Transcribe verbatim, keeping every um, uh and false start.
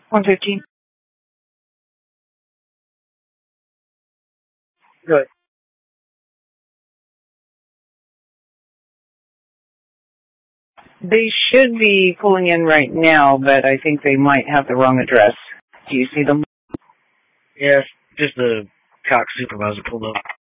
one fifteen. Good. They should be pulling in right now, but I think they might have the wrong address. Do you see them? Yes, just the Cox supervisor pulled up.